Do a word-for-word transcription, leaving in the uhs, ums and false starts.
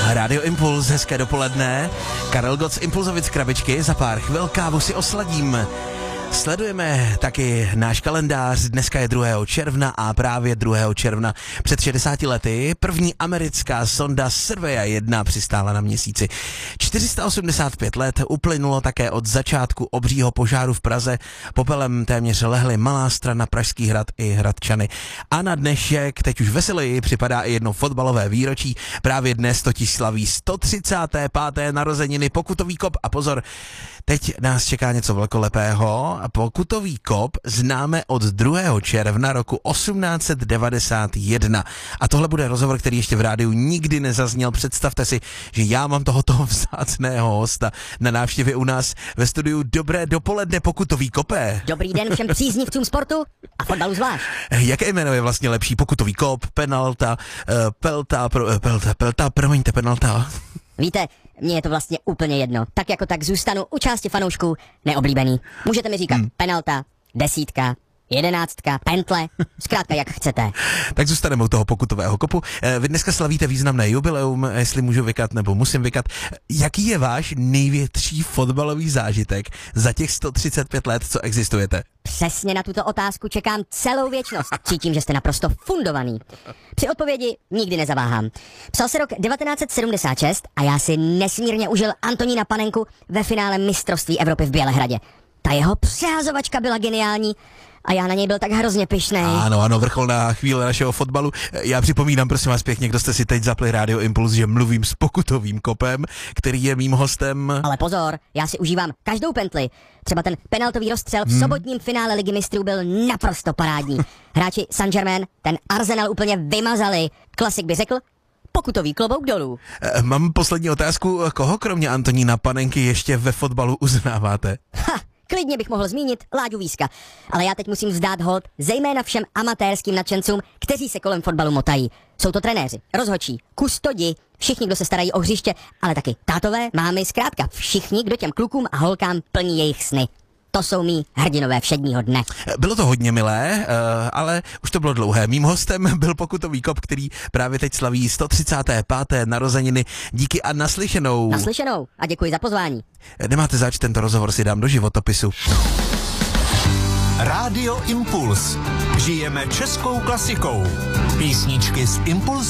Rádio Impuls, hezké dopoledne. Karel Gott z Impulzovic krabičky, za pár chvil kávu si osladím. Sledujeme taky náš kalendář, dneska je druhého června a právě druhého června před šedesáti lety první americká sonda Surveya jedna přistála na měsíci. čtyři sta osmdesát pět let uplynulo také od začátku obřího požáru v Praze, popelem téměř lehly Malá Strana, Pražský hrad i Hradčany. A na dnešek, teď už veseleji, připadá i jedno fotbalové výročí, právě dnes totiž slaví sto třicáté páté narozeniny pokutový kop a pozor, teď nás čeká něco velkolepého. Pokutový kop známe od druhého června roku osmnáct set devadesát jedna. A tohle bude rozhovor, který ještě v rádiu nikdy nezazněl. Představte si, že já mám tohoto vzácného hosta na návštěvě u nás ve studiu. Dobré dopoledne, pokutový kopé. Dobrý den všem příznivcům sportu a fotbalu zvlášť. Jaké jméno je vlastně lepší? Pokutový kop, penalta, pelta, pro, pelta, pelta, promiňte, penalta. Víte, mně je to vlastně úplně jedno. Tak jako tak zůstanu u části fanoušků neoblíbený. Můžete mi říkat hmm. penalta, desítka, jedenáctka, pentle, zkrátka jak chcete. Tak zůstaneme u toho pokutového kopu. Vy dneska slavíte významné jubileum, jestli můžu vykat nebo musím vykat. Jaký je váš největší fotbalový zážitek za těch sto třicet pět let, co existujete? Přesně na tuto otázku čekám celou věčnost. Cítím, že jste naprosto fundovaný. Při odpovědi nikdy nezaváhám. Psal se rok devatenáct set sedmdesát šest a já si nesmírně užil Antonína Panenku ve finále mistrovství Evropy v Bělehradě. Ta jeho přehazovačka byla geniální a já na něj byl tak hrozně pyšnej. Ano, ano, vrcholná chvíle našeho fotbalu. Já připomínám, prosím vás pěkně, kdo jste si teď zapli Rádio Impuls, že mluvím s pokutovým kopem, který je mým hostem. Ale pozor, já si užívám každou pentli. Třeba ten penaltový rozstřel v sobotním finále Ligy mistrů byl naprosto parádní. Hráči Saint-Germain ten Arsenal úplně vymazali. Klasik by řekl, pokutový klobouk dolů. E, mám poslední otázku. Koho kromě Antonína Panenky ještě ve fotbalu uznáváte? Ha! Klidně bych mohl zmínit Láďu Víska, ale já teď musím vzdát hold zejména všem amatérským nadšencům, kteří se kolem fotbalu motají. Jsou to trenéři, rozhodčí, kustodi, všichni, kdo se starají o hřiště, ale taky tátové, mámy, zkrátka všichni, kdo těm klukům a holkám plní jejich sny. To jsou mý hrdinové všedního dne. Bylo to hodně milé, ale už to bylo dlouhé. Mým hostem byl pokutový kop, který právě teď slaví sto třicáté páté narozeniny. Díky a naslyšenou. Naslyšenou a děkuji za pozvání. Nemáte zač, tento rozhovor si dám do životopisu. Rádio Impuls. Žijeme českou klasikou. Písničky z Impulzu.